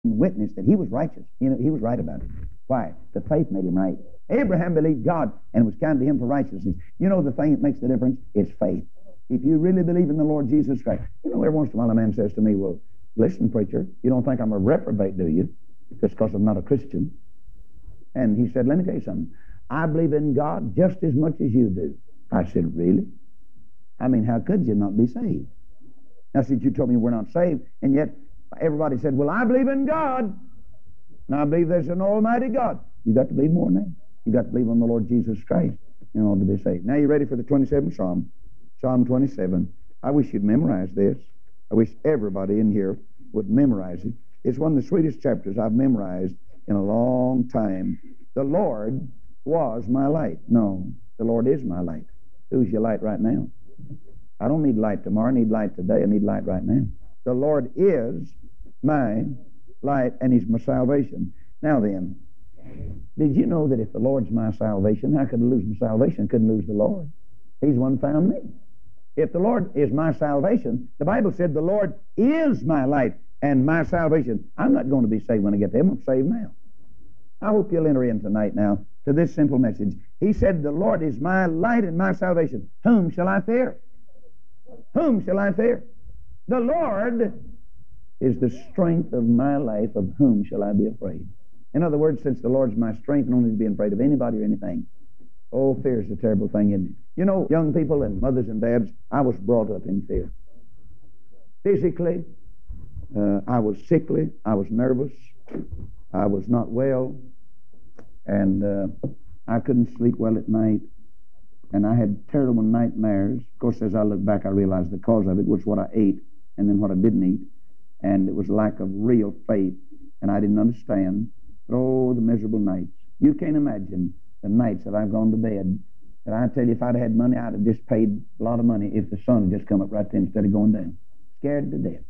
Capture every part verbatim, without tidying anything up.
witness that he was righteous. You know, he was right about it. Why? The faith made him right. Abraham believed God, and it was counted to him for righteousness. You know the thing that makes the difference? It's faith. If you really believe in the Lord Jesus Christ. You know, every once in a while a man says to me, well, listen, preacher, you don't think I'm a reprobate, do you? Just because I'm not a Christian. And he said, let me tell you something. I believe in God just as much as you do. I said, really? I mean, how could you not be saved? Now, since you told me we're not saved, and yet everybody said, well, I believe in God, and I believe there's an almighty God. You got to believe more than that. You got to believe on the Lord Jesus Christ in order to be saved. Now, you ready for the twenty-seventh Psalm? Psalm twenty-seven. I wish you'd memorize this. I wish everybody in here would memorize it. It's one of the sweetest chapters I've memorized in a long time. The Lord was my light. No, the Lord is my light. Who's your light right now? I don't need light tomorrow. I need light today. I need light right now. The Lord is my light, and He's my salvation. Now then, did you know that if the Lord's my salvation, how could I lose my salvation? I couldn't lose the Lord. He's one found me. If the Lord is my salvation, the Bible said the Lord is my light and my salvation. I'm not going to be saved when I get there. I'm saved now. I hope you'll enter in tonight now to this simple message. He said, the Lord is my light and my salvation. Whom shall I fear? Whom shall I fear? The Lord is the strength of my life. Of whom shall I be afraid? In other words, since the Lord's my strength, I don't need to be afraid of anybody or anything. Oh, fear is a terrible thing, isn't it? You know, young people and mothers and dads, I was brought up in fear. Physically, uh, I was sickly. I was nervous. I was not well. And uh, I couldn't sleep well at night. And I had terrible nightmares. Of course, as I look back, I realized the cause of it was what I ate and then what I didn't eat. And it was lack of real faith. And I didn't understand. But oh, the miserable nights. You can't imagine the nights that I've gone to bed. That I tell you, if I'd had money, I'd have just paid a lot of money if the sun had just come up right then instead of going down. Scared to death.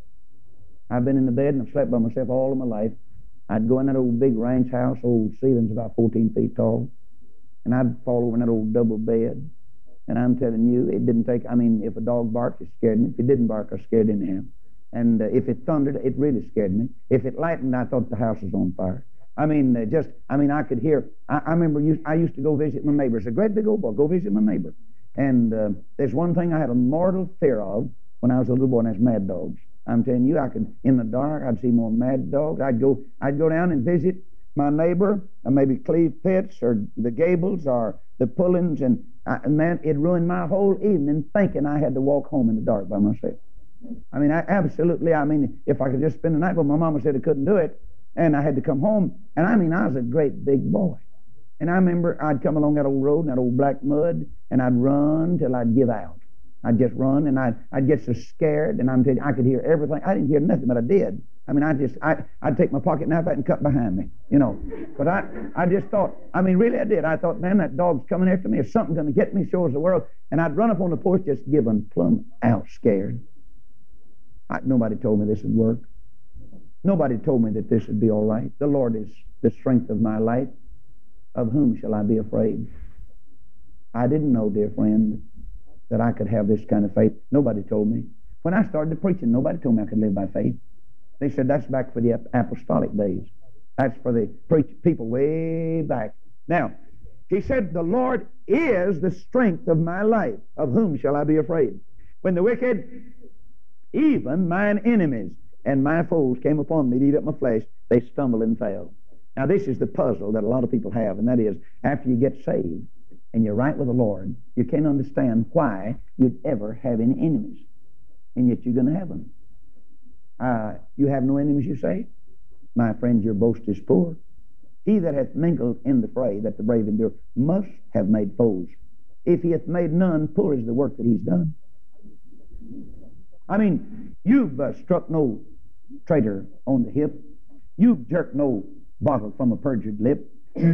I've been in the bed and I've slept by myself all of my life. I'd go in that old big ranch house, old ceilings about fourteen feet tall, and I'd fall over in that old double bed. And I'm telling you, it didn't take, I mean, if a dog barked, it scared me. If it didn't bark, I was scared anyhow. And uh, if it thundered, it really scared me. If it lightened, I thought the house was on fire. I mean, uh, just, I mean, I could hear, I, I remember you, I used to go visit my neighbors, a great big old boy, go visit my neighbor. And uh, there's one thing I had a mortal fear of when I was a little boy, and that's mad dogs. I'm telling you, I could, in the dark, I'd see more mad dogs. I'd go, I'd go down and visit my neighbor, or maybe Cleve Pitts, or the Gables, or the Pullins, and, I, and man, it ruined my whole evening thinking I had to walk home in the dark by myself. I mean, I absolutely, I mean, if I could just spend the night, but my mama said I couldn't do it, and I had to come home, and I mean, I was a great big boy. And I remember I'd come along that old road, and that old black mud, and I'd run till I'd give out. I'd just run, and I'd, I'd get so scared, and I'm telling you, I could hear everything. I didn't hear nothing, but I did. I mean, I just, I, I'd take my pocket knife out and cut behind me, you know. But I, I just thought, I mean, really I did. I thought, man, that dog's coming after me. Is something going to get me? Shows the world. And I'd run up on the porch just giving plumb out scared. I, nobody told me this would work. Nobody told me that this would be all right. The Lord is the strength of my life. Of whom shall I be afraid? I didn't know, dear friend, that I could have this kind of faith. Nobody told me. When I started preaching, nobody told me I could live by faith. They said that's back for the apostolic days. That's for the preach people way back. Now, he said, the Lord is the strength of my life. Of whom shall I be afraid? When the wicked, even mine enemies and my foes came upon me to eat up my flesh, they stumbled and fell. Now, this is the puzzle that a lot of people have, and that is, after you get saved and you're right with the Lord, you can't understand why you'd ever have any enemies, and yet you're going to have them. Uh, you have no enemies, you say? My friend, your boast is poor. He that hath mingled in the fray, that the brave endure, must have made foes. If he hath made none, poor is the work that he's done. I mean, you've uh, struck no traitor on the hip. You've jerked no bottle from a perjured lip.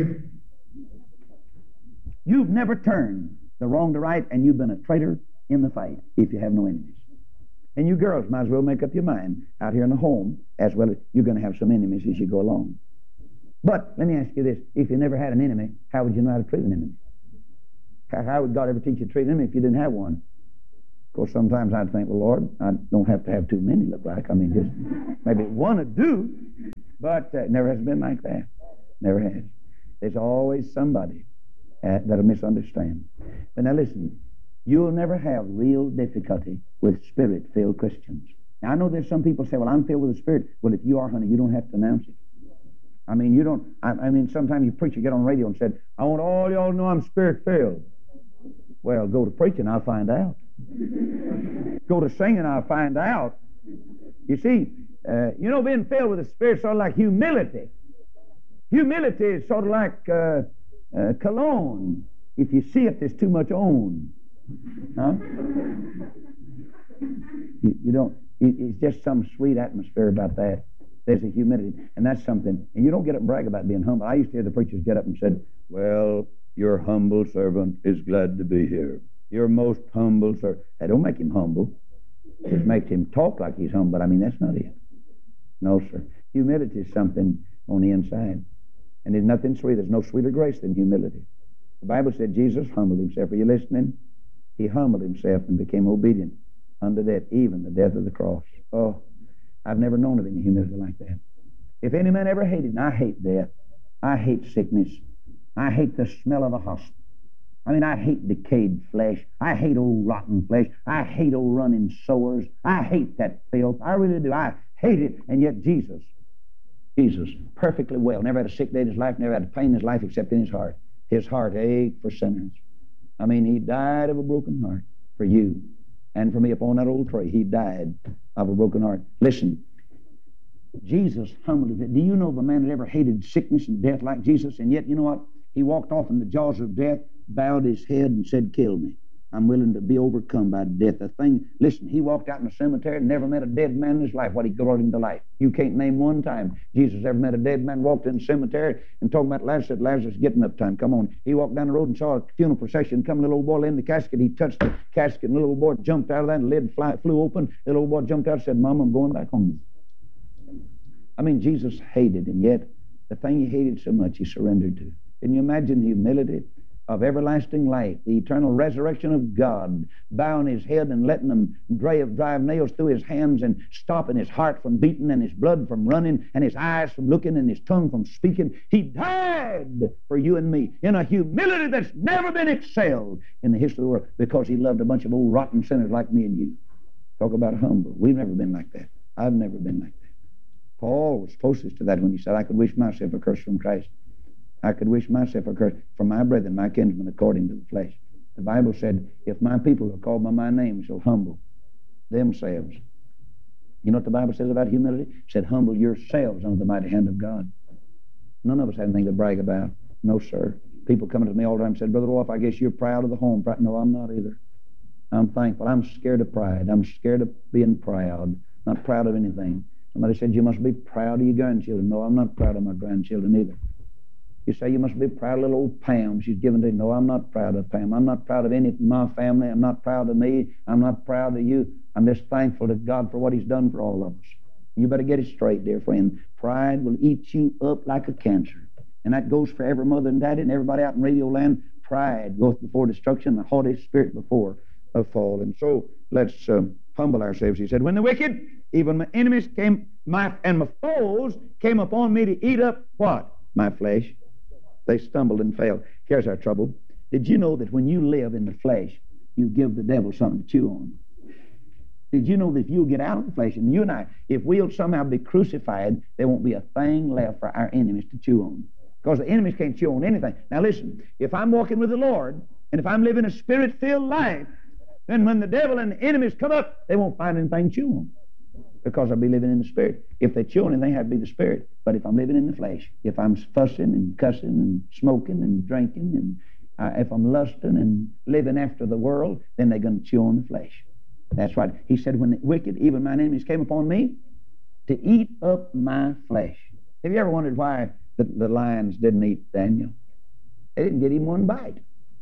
You've never turned the wrong to right, and you've been a traitor in the fight if you have no enemies. And you girls might as well make up your mind out here in the home, as well as you're going to have some enemies as you go along. But let me ask you this. If you never had an enemy, how would you know how to treat an enemy? How would God ever teach you to treat an enemy if you didn't have one? course, sometimes I'd think, well, Lord, I don't have to have too many look like. I mean, just maybe one would do. But uh, it never has been like that. Never has. There's always somebody uh, that'll misunderstand. But now listen, you'll never have real difficulty with Spirit-filled Christians. Now, I know there's some people say, well, I'm filled with the Spirit. Well, if you are, honey, you don't have to announce it. I mean, you don't, I, I mean, sometimes you preach, you get on the radio and said, I want all y'all to know I'm Spirit-filled. Well, go to preaching, I'll find out. Go to singing, I'll find out. You see, uh, you know, being filled with the Spirit is sort of like humility. Humility is sort of like uh, uh, cologne. If you see it, there's too much on. Huh? You, you don't, it, it's just some sweet atmosphere about that. There's a humility, and that's something. And you don't get up and brag about being humble. I used to hear the preachers get up and said, well, your humble servant is glad to be here. Your most humble servant. That don't make him humble. It just makes him talk like he's humble, but I mean, that's not it. No, sir. Humility is something on the inside. And there's nothing sweet. There's no sweeter grace than humility. The Bible said Jesus humbled himself. Are you listening? He humbled himself and became obedient unto death, even the death of the cross. Oh, I've never known of any humility like that. If any man ever hated, and I hate death, I hate sickness, I hate the smell of a hospital. I mean, I hate decayed flesh. I hate old rotten flesh. I hate old running sores. I hate that filth. I really do. I hate it. And yet Jesus, Jesus, perfectly well, never had a sick day in his life, never had a pain in his life except in his heart. His heart ached for sinners. I mean, he died of a broken heart for you and for me upon that old tree. He died of a broken heart. Listen, Jesus humbled himself. Do you know of a man that ever hated sickness and death like Jesus? And yet, you know what? He walked off in the jaws of death, bowed his head and said, kill me. I'm willing to be overcome by death. The thing, listen, he walked out in the cemetery and never met a dead man in his life. What he brought him to life. You can't name one time Jesus ever met a dead man, walked in the cemetery and talking about Lazarus, said, Lazarus, getting up time, come on. He walked down the road and saw a funeral procession come, a little old boy in the casket. He touched the casket and the little old boy jumped out of that and the lid fly, flew open. The little old boy jumped out and said, Mom, I'm going back home. I mean, Jesus hated, and yet the thing he hated so much, he surrendered to. Can you imagine the humility of everlasting life, the eternal resurrection of God, bowing his head and letting them drive, drive nails through his hands and stopping his heart from beating and his blood from running and his eyes from looking and his tongue from speaking? He died for you and me in a humility that's never been excelled in the history of the world because he loved a bunch of old rotten sinners like me and you. Talk about humble. We've never been like that. I've never been like that. Paul was closest to that when he said, I could wish myself a curse from Christ. I could wish myself a curse from my brethren, my kinsmen, according to the flesh. The Bible said, if my people are called by my name shall humble themselves. You know what the Bible says about humility? It said, humble yourselves under the mighty hand of God. None of us have anything to brag about. No, sir. People coming to me all the time and said, Brother Wolf, I guess you're proud of the home. No, I'm not either. I'm thankful. I'm scared of pride. I'm scared of being proud. Not proud of anything. Somebody said, you must be proud of your grandchildren. No, I'm not proud of my grandchildren either. You say you must be proud of little old Pam. She's given to you. No, I'm not proud of Pam. I'm not proud of any of my family. I'm not proud of me. I'm not proud of you. I'm just thankful to God for what he's done for all of us. You better get it straight, dear friend. Pride will eat you up like a cancer. And that goes for every mother and daddy and everybody out in radio land. Pride goeth before destruction, the haughty spirit before a fall. And so let's um, humble ourselves. He said, when the wicked, even my enemies came, my and my foes came upon me to eat up what? My flesh. They stumbled and fell. Here's our trouble. Did you know that when you live in the flesh, you give the devil something to chew on? Did you know that if you'll get out of the flesh, and you and I, if we'll somehow be crucified, there won't be a thing left for our enemies to chew on. Because the enemies can't chew on anything. Now listen, if I'm walking with the Lord, and if I'm living a spirit-filled life, then when the devil and the enemies come up, they won't find anything to chew on. Because I'll be living in the Spirit. If they chew on anything, I'd be the Spirit. But if I'm living in the flesh, if I'm fussing and cussing and smoking and drinking, and uh, if I'm lusting and living after the world, then they're going to chew on the flesh. That's right. He said, when the wicked, even mine enemies, came upon me to eat up my flesh. Have you ever wondered why the, the lions didn't eat Daniel? They didn't get him one bite.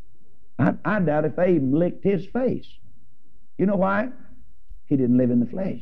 I, I doubt if they even licked his face. You know why? He didn't live in the flesh.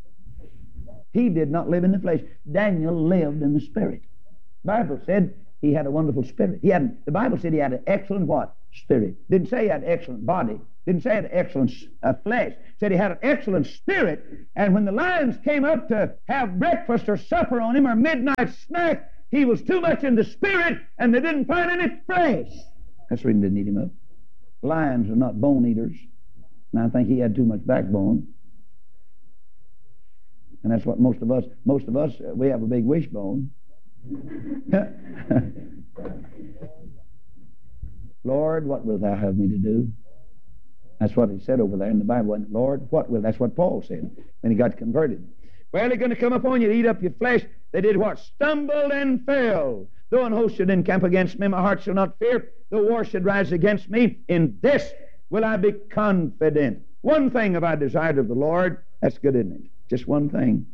He did not live in the flesh. Daniel lived in the Spirit. The Bible said he had a wonderful spirit. He had, the Bible said he had an excellent what? Spirit. Didn't say he had an excellent body. Didn't say he had excellent uh, flesh. Said he had an excellent spirit. And when the lions came up to have breakfast or supper on him or midnight snack, he was too much in the spirit and they didn't find any flesh. That's the reason they didn't eat him up. Lions are not bone eaters. And I think he had too much backbone. And that's what most of us, most of us, uh, we have a big wishbone. Lord, what wilt thou have me to do? That's what he said over there in the Bible. And Lord, what will? That's what Paul said when he got converted. Well, they're going to come upon you to eat up your flesh. They did what? Stumbled and fell. Though an host should encamp against me, my heart shall not fear. Though war should rise against me, in this will I be confident. One thing have I desired of the Lord. That's good, isn't it? Just one thing.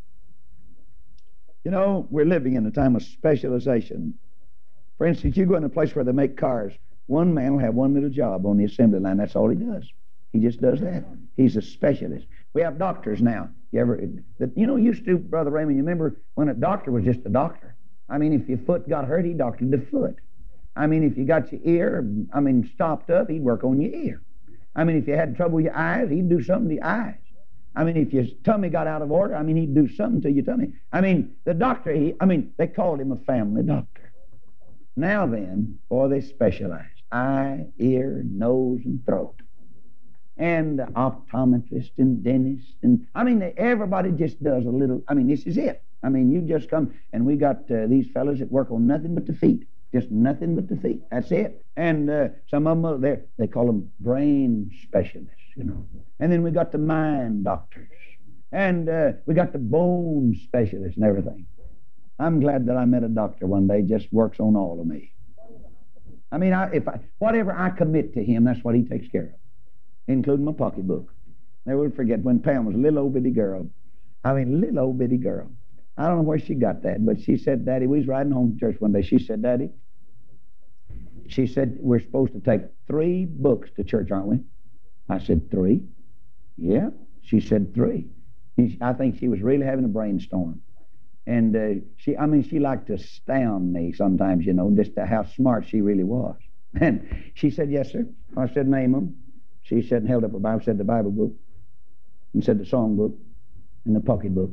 You know, we're living in a time of specialization. For instance, you go in a place where they make cars. One man will have one little job on the assembly line. That's all he does. He just does that. He's a specialist. We have doctors now. You ever, the, you know, used to, Brother Raymond, you remember when a doctor was just a doctor? I mean, if your foot got hurt, he doctored the foot. I mean, if you got your ear, I mean, stopped up, he'd work on your ear. I mean, if you had trouble with your eyes, he'd do something to your eyes. I mean, if your tummy got out of order, I mean, he'd do something to your tummy. I mean, the doctor, he, I mean, they called him a family doctor. Now then, boy, they specialize. Eye, ear, nose, and throat. And optometrist and dentist. And I mean, everybody just does a little. I mean, this is it. I mean, you just come, and we got uh, these fellas that work on nothing but the feet. Just nothing but the feet. That's it. And uh, some of them, they they call them brain specialists, you know. And then we got the mind doctors. And uh, we got the bone specialists and everything. I'm glad that I met a doctor one day, just works on all of me. I mean, I, if I, whatever I commit to him, that's what he takes care of, including my pocketbook. Never will forget when Pam was a little old bitty girl. I mean, little old bitty girl. I don't know where she got that, but she said, Daddy, we was riding home from church one day. She said, Daddy, she said, we're supposed to take three books to church, aren't we? I said, three? Yeah. She said, three. I think she was really having a brainstorm. And uh, she, I mean, she liked to astound me sometimes, you know, just to how smart she really was. And she said, yes, sir. I said, name them. She said, and held up her Bible, said the Bible book, and said the song book, and the pocketbook.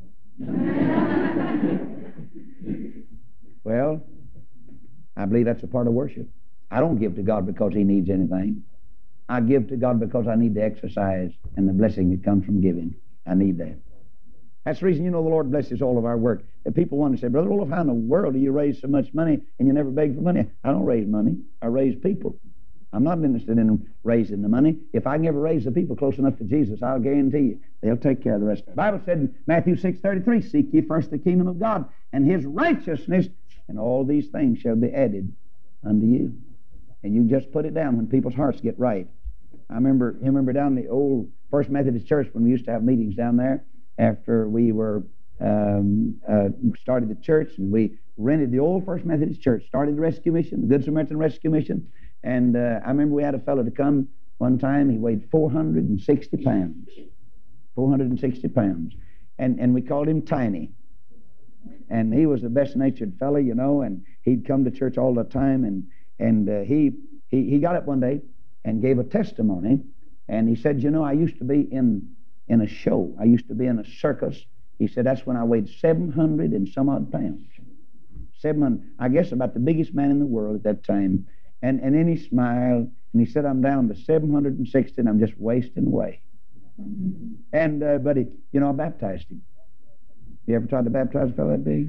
Well, I believe that's a part of worship. I don't give to God because he needs anything. I give to God because I need the exercise and the blessing that comes from giving. I need that. That's the reason, you know, the Lord blesses all of our work. If people want to say, Brother Wolf, how in the world do you raise so much money and you never beg for money? I don't raise money. I raise people. I'm not interested in raising the money. If I can ever raise the people close enough to Jesus, I'll guarantee you, they'll take care of the rest. The Bible said in Matthew six thirty-three, seek ye first the kingdom of God and his righteousness, and all these things shall be added unto you. And you just put it down when people's hearts get right. I remember, you remember down the old First Methodist Church when we used to have meetings down there after we were um, uh, started the church, and we rented the old First Methodist Church, started the Rescue Mission, the Good Samaritan Rescue Mission. And uh, I remember we had a fellow to come one time. He weighed four hundred sixty pounds. four hundred sixty pounds. And, and we called him Tiny. And he was the best-natured fellow, you know, and he'd come to church all the time. And, and uh, he, he, he got up one day and gave a testimony. And he said, you know, I used to be in, in a show. I used to be in a circus. He said, that's when I weighed seven hundred and some odd pounds. seven hundred, I guess about the biggest man in the world at that time. And, and then he smiled, and he said, I'm down to seven hundred sixty, and I'm just wasting away. And, uh, but, he, you know, I baptized him. You ever tried to baptize a fellow that big?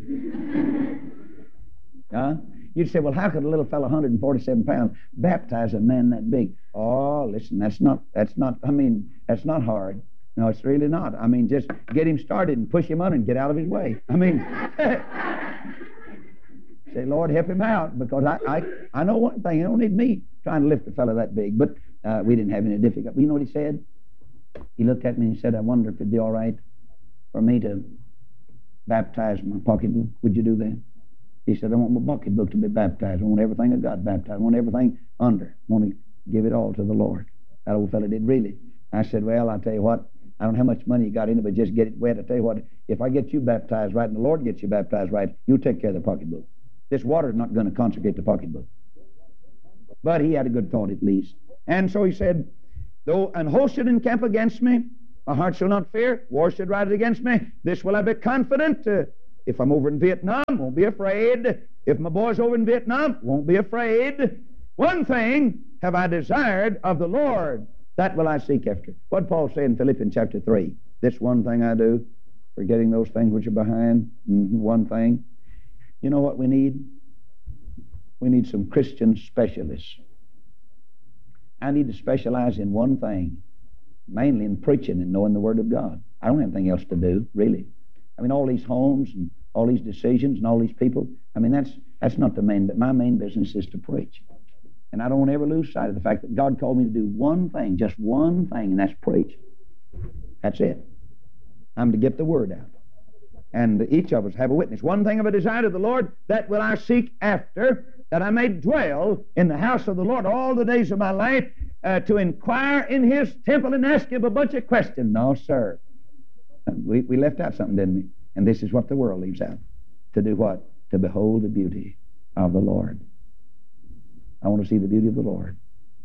Huh? You'd say, well, how could a little fellow, one hundred forty-seven pounds, baptize a man that big? Oh, listen, that's not, that's not, I mean, that's not hard. No, it's really not. I mean, just get him started and push him under and get out of his way. I mean... Say, Lord, help him out, because I, I, I know one thing. You don't need me trying to lift a fellow that big. But uh, we didn't have any difficulty. You know what he said? He looked at me and he said, I wonder if it'd be all right for me to baptize my pocketbook. Would you do that? He said, I want my pocketbook to be baptized. I want everything I got baptized. I want everything under. I want to give it all to the Lord. That old fellow did really. I said, well, I'll tell you what. I don't know how much money you got in it, but just get it wet. I tell you what, if I get you baptized right and the Lord gets you baptized right, you take care of the pocketbook. This water is not going to consecrate the pocketbook. But he had a good thought at least. And so he said, Though an host should encamp against me, my heart shall not fear. War should rise against me. This will I be confident. Uh, if I'm over in Vietnam, won't be afraid. If my boy's over in Vietnam, won't be afraid. One thing have I desired of the Lord, that will I seek after. What did Paul say in Philippians chapter three? This one thing I do, forgetting those things which are behind. Mm-hmm, one thing. You know what we need? We need some Christian specialists. I need to specialize in one thing, mainly in preaching and knowing the Word of God. I don't have anything else to do, really. I mean, all these homes and all these decisions and all these people, I mean, that's that's not the main, but my main business is to preach. And I don't want to ever lose sight of the fact that God called me to do one thing, just one thing, and that's preach. That's it. I'm to get the Word out. And each of us have a witness. One thing of a desire of the Lord, that will I seek after, that I may dwell in the house of the Lord all the days of my life, uh, to inquire in His temple and ask Him a bunch of questions. No, sir. We, we left out something, didn't we? And this is what the world leaves out. To do what? To behold the beauty of the Lord. I want to see the beauty of the Lord.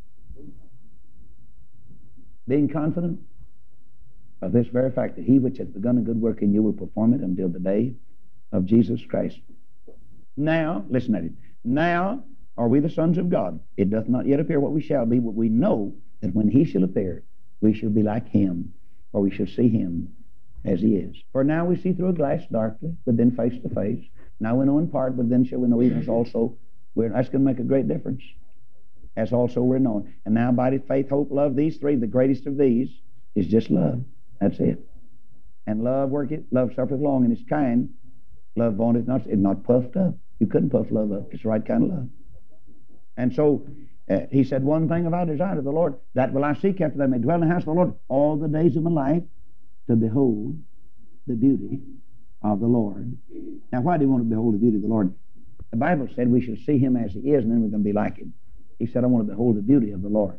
Being confident of this very fact, that He which hath begun a good work in you will perform it until the day of Jesus Christ. Now, listen at it. Now are we the sons of God. It doth not yet appear what we shall be, but we know that when He shall appear, we shall be like Him, or we shall see Him as He is. For now we see through a glass darkly, but then face to face. Now we know in part, but then shall we know even as also. We're, that's going to make a great difference. As also we're known. And now abideth faith, hope, love, these three. The greatest of these is just love. That's it. And love worketh, love suffereth long, and is kind. Love vaunteth not, it's not puffed up. You couldn't puff love up. It's the right kind of love. And so uh, he said, one thing have I desired of the Lord, that will I seek after, that I may dwell in the house of the Lord all the days of my life, to behold the beauty of the Lord. Now, why do you want to behold the beauty of the Lord? The Bible said we shall see Him as He is, and then we're going to be like Him. He said, I want to behold the beauty of the Lord.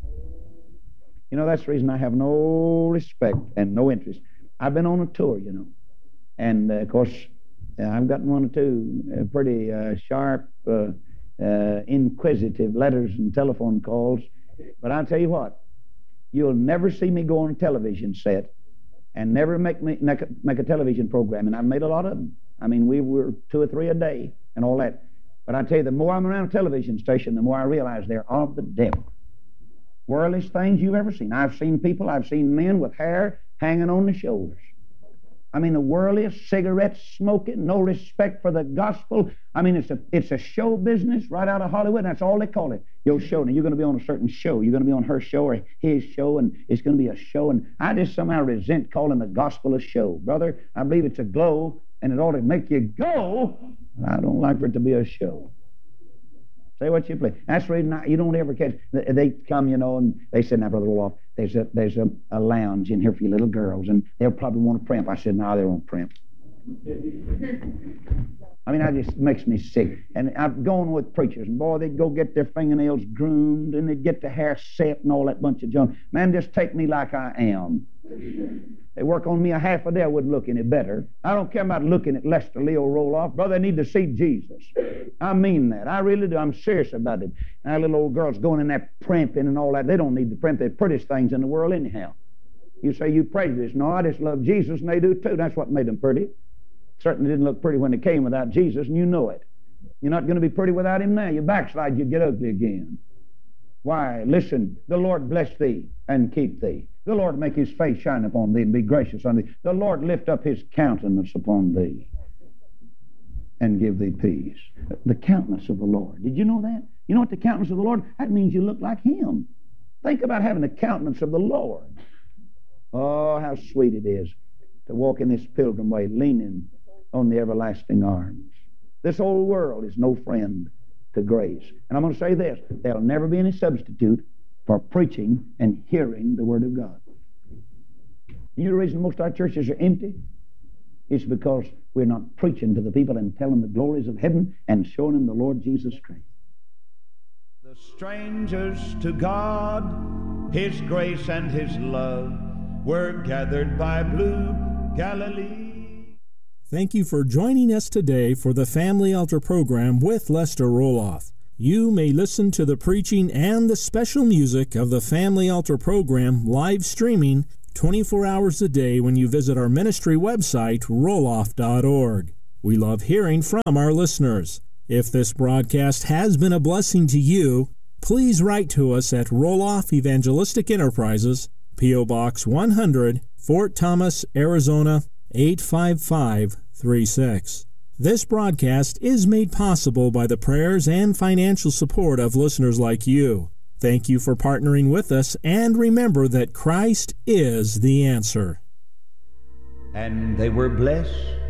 You know, that's the reason I have no respect and no interest. I've been on a tour, you know. And, uh, of course, uh, I've gotten one or two uh, pretty uh, sharp, uh, uh, inquisitive letters and telephone calls. But I'll tell you what, you'll never see me go on a television set and never make me make a, make a television program. And I've made a lot of them. I mean, we were two or three a day and all that. But I tell you, the more I'm around a television station, the more I realize they're of the devil. Worldliest things you've ever seen. I've seen people, I've seen men with hair hanging on the shoulders. I mean, the worldliest, cigarette smoking, no respect for the gospel. I mean, it's a it's a show business right out of Hollywood. That's all they call it. Your show. Now, you're going to be on a certain show. You're going to be on her show or his show, and it's going to be a show. And I just somehow resent calling the gospel a show. Brother, I believe it's a glow, and it ought to make you go. I don't like for it to be a show. Say what you please. That's the reason I, you don't ever catch. They come, you know, and they said, now, Brother Roloff, there's a there's a, a lounge in here for you little girls, and they'll probably want to primp. I said, no, they won't primp. I mean, that just makes me sick. And I've gone with preachers, and boy, they'd go get their fingernails groomed, and they'd get their hair set and all that bunch of junk. Man, just take me like I am. They work on me a half a day, I wouldn't look any better. I don't care about looking at Lester Leo Roloff. Brother, I need to see Jesus. I mean that. I really do. I'm serious about it. Now, little old girls going in there primping and all that, they don't need to primp. They're the prettiest things in the world anyhow. You say you prejudice. No, I just love Jesus, and they do too. That's what made them pretty. Certainly didn't look pretty when they came without Jesus, and you know it. You're not going to be pretty without Him now. You backslide, you get ugly again. Why? Listen, the Lord bless thee and keep thee. The Lord make His face shine upon thee and be gracious unto thee. The Lord lift up His countenance upon thee and give thee peace. The countenance of the Lord. Did you know that? You know what the countenance of the Lord? That means you look like Him. Think about having the countenance of the Lord. Oh, how sweet it is to walk in this pilgrim way, leaning on the everlasting arms. This old world is no friend to grace. And I'm going to say this, there'll never be any substitute for preaching and hearing the Word of God. You know the reason most of our churches are empty? It's because we're not preaching to the people and telling the glories of heaven and showing them the Lord Jesus Christ. The strangers to God, His grace and His love were gathered by blue Galilee. Thank you for joining us today for the Family Altar program with Lester Roloff. You may listen to the preaching and the special music of the Family Altar program live streaming twenty-four hours a day when you visit our ministry website, roloff dot org. We love hearing from our listeners. If this broadcast has been a blessing to you, please write to us at Roloff Evangelistic Enterprises, P O. Box one hundred, Fort Thomas, Arizona, eight five five three six. This broadcast is made possible by the prayers and financial support of listeners like you. Thank you for partnering with us, and remember that Christ is the answer. And they were blessed